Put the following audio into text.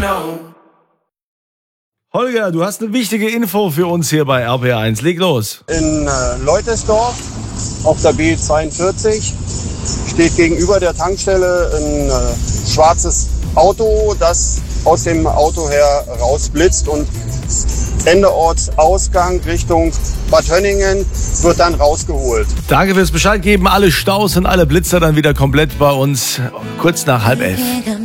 Holger, du hast eine wichtige Info für uns hier bei RPR1. Leg los. In Leutesdorf auf der B42 steht gegenüber der Tankstelle ein schwarzes Auto, das aus dem Auto her rausblitzt und Ende Ortsausgang Richtung Bad Hönningen wird dann rausgeholt. Danke fürs Bescheid geben. Alle Staus und alle Blitzer dann wieder komplett bei uns kurz nach 10:30.